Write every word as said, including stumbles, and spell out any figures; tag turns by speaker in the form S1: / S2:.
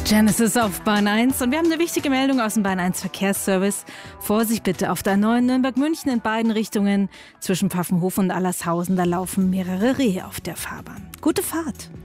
S1: Genesis auf Bahn eins und wir haben eine wichtige Meldung aus dem Bahn eins Verkehrsservice. Vorsicht bitte auf der neuen Nürnberg-München in beiden Richtungen. Zwischen Pfaffenhof und Allershausen, da laufen mehrere Rehe auf der Fahrbahn. Gute Fahrt!